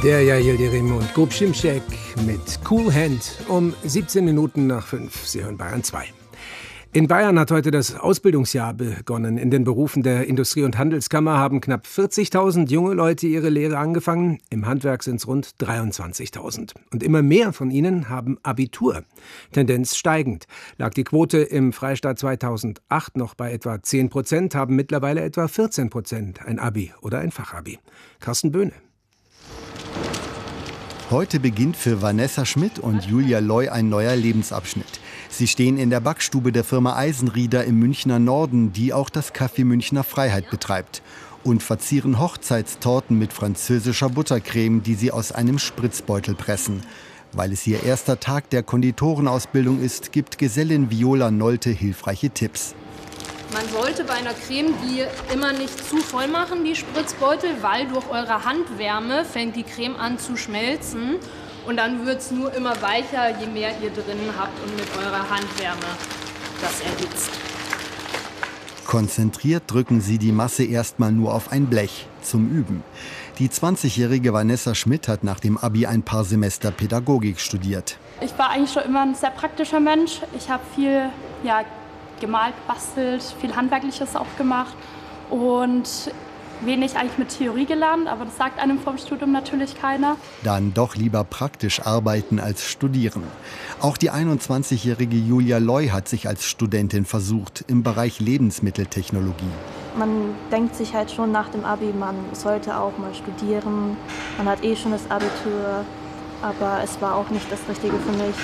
Der Yael Yildirim und Gub Şimşek mit Cool Hand um 17 Minuten nach 5. Sie hören Bayern 2. In Bayern hat heute das Ausbildungsjahr begonnen. In den Berufen der Industrie- und Handelskammer haben knapp 40.000 junge Leute ihre Lehre angefangen. Im Handwerk sind es rund 23.000. Und immer mehr von ihnen haben Abitur. Tendenz steigend. Lag die Quote im Freistaat 2008 noch bei etwa 10%, haben mittlerweile etwa 14% ein Abi oder ein Fachabi. Carsten Böhne. Heute beginnt für Vanessa Schmidt und Julia Loy ein neuer Lebensabschnitt. Sie stehen in der Backstube der Firma Eisenrieder im Münchner Norden, die auch das Café Münchner Freiheit betreibt. Und verzieren Hochzeitstorten mit französischer Buttercreme, die sie aus einem Spritzbeutel pressen. Weil es ihr erster Tag der Konditorenausbildung ist, gibt Gesellin Viola Nolte hilfreiche Tipps. Man sollte bei einer Creme die immer nicht zu voll machen, die Spritzbeutel, weil durch eure Handwärme fängt die Creme an zu schmelzen. Und dann wird es nur immer weicher, je mehr ihr drin habt und mit eurer Handwärme das erhitzt. Konzentriert drücken sie die Masse erstmal nur auf ein Blech zum Üben. Die 20-jährige Vanessa Schmidt hat nach dem Abi ein paar Semester Pädagogik studiert. Ich war eigentlich schon immer ein sehr praktischer Mensch. Ich habe viel gemalt, bastelt, viel Handwerkliches auch gemacht und wenig eigentlich mit Theorie gelernt, aber das sagt einem vom Studium natürlich keiner. Dann doch lieber praktisch arbeiten als studieren. Auch die 21-jährige Julia Loy hat sich als Studentin versucht im Bereich Lebensmitteltechnologie. Man denkt sich halt schon nach dem Abi, man sollte auch mal studieren. Man hat schon das Abitur, aber es war auch nicht das Richtige für mich.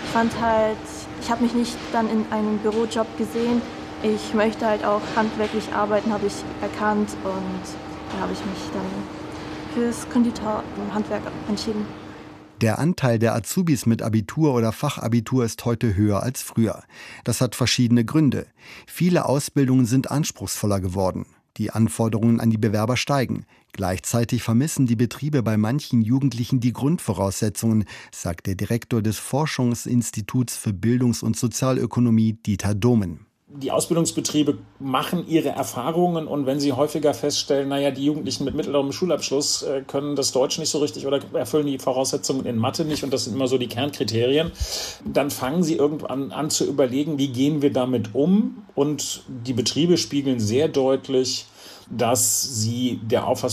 Ich habe mich nicht dann in einem Bürojob gesehen. Ich möchte halt auch handwerklich arbeiten, habe ich erkannt, und da habe ich mich dann fürs Konditorhandwerk entschieden. Der Anteil der Azubis mit Abitur oder Fachabitur ist heute höher als früher. Das hat verschiedene Gründe. Viele Ausbildungen sind anspruchsvoller geworden. Die Anforderungen an die Bewerber steigen. Gleichzeitig vermissen die Betriebe bei manchen Jugendlichen die Grundvoraussetzungen, sagt der Direktor des Forschungsinstituts für Bildungs- und Sozialökonomie, Dieter Domen. Die Ausbildungsbetriebe machen ihre Erfahrungen, und wenn sie häufiger feststellen, die Jugendlichen mit mittlerem Schulabschluss können das Deutsch nicht so richtig oder erfüllen die Voraussetzungen in Mathe nicht, und das sind immer so die Kernkriterien, dann fangen sie irgendwann an zu überlegen, wie gehen wir damit um, und die Betriebe spiegeln sehr deutlich, dass sie der Auffassung